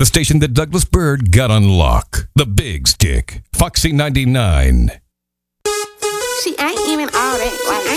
The station that Douglas Byrd got on lock. The Big Stick. Foxy 99. She ain't even all that. Like,